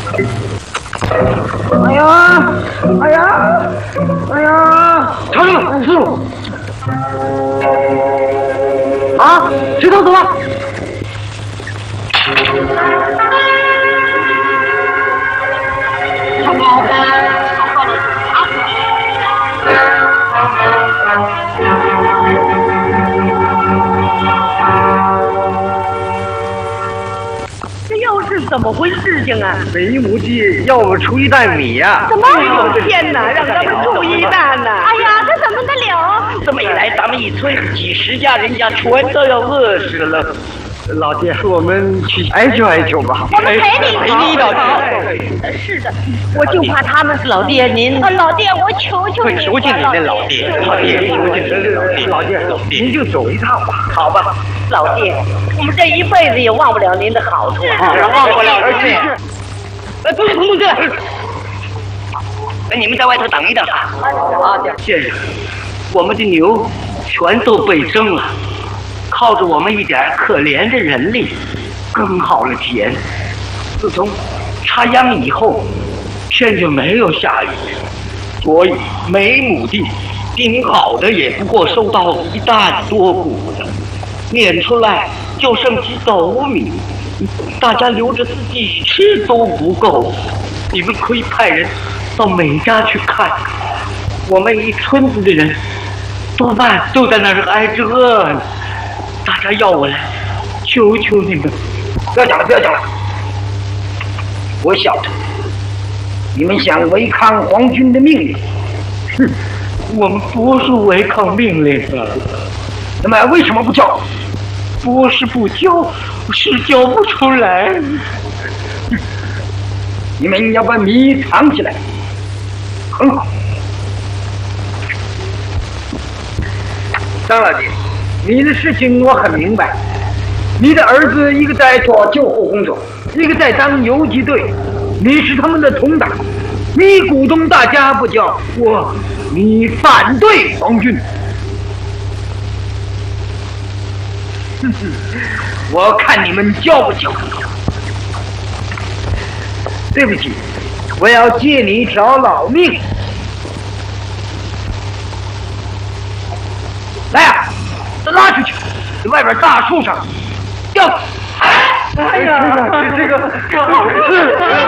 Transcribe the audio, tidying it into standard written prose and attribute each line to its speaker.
Speaker 1: 哎呀，哎呀，哎呀！长生，师傅。啊，谁偷走了？
Speaker 2: 这又是怎么回事情啊？
Speaker 1: 梅母鸡要我出一担米呀！
Speaker 2: 怎么？哎呦天哪，让咱们出一担呐！
Speaker 3: 哎呀，这怎么得了？
Speaker 4: 这么一来，咱们一村几十家人家全都要饿死了。
Speaker 1: 老爹，我们去哀求哀求吧。
Speaker 3: 我们陪你
Speaker 4: 陪你老
Speaker 3: 爹。是的，
Speaker 2: 我就怕他们是老爹您。
Speaker 3: 老爹，我求求你，
Speaker 4: 求求你了，老爹，老爹，求求你了，
Speaker 1: 老爹，您就走一趟吧。
Speaker 4: 好吧，
Speaker 2: 老爹，我们这一辈子也忘不了您的好处啊！
Speaker 4: 忘不了，而且，同志，你们在外头等一等啊！先生，我们的牛全都被挣了。靠着我们一点可怜的人力，耕好了田。自从插秧以后，天就没有下雨，所以每亩地顶好的也不过收到1担多谷的，碾出来就剩几斗米，大家留着自己吃都不够。你们可以派人到每家去看，我们一村子的人多半都在那儿挨着饿呢。大家要我来，求求你们！
Speaker 1: 不要讲了，不要讲了。我晓得，你们想违抗皇军的命令。
Speaker 4: 哼，我们不是违抗命令啊。
Speaker 1: 那么为什么不交？
Speaker 4: 不是不交，是交不出来。
Speaker 1: 你们要把米藏起来，很好。张老弟。你的事情我很明白，你的儿子一个在做救护工作，一个在当游击队，你是他们的同党，你鼓动大家不交，你反对皇军。我看你们交不交。对不起，我要借你一条老命。来呀！拉出去，在外边大树上吊死！哎呀，这个好事！